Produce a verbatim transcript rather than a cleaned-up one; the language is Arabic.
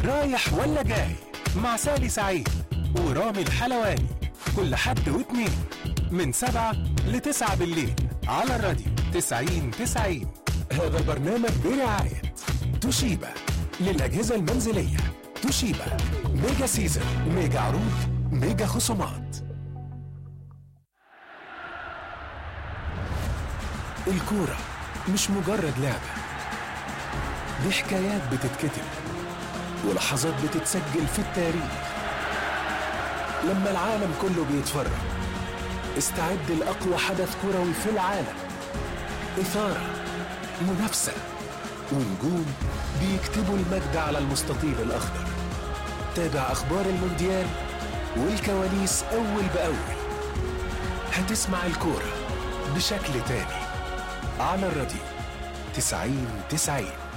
رايح ولا جاي مع سالي سعيد ورامي الحلواني كل حد واثنين من سبعة لتسعة بالليل على الراديو تسعين تسعين. هذا البرنامج برعاية توشيبا للأجهزة المنزلية. توشيبا ميجا سيزن، ميجا عروض، ميجا خصومات. الكورة مش مجرد لعبة، دي حكايات بتتكتب ولحظات بتتسجل في التاريخ. لما العالم كله بيتفرج استعد لأقوى حدث كروي في العالم. إثارة، منافسة، ونجوم بيكتبوا المجد على المستطيل الأخضر. تابع أخبار المونديال والكواليس أول بأول. هتسمع الكورة بشكل تاني على الراديو تسعين تسعين.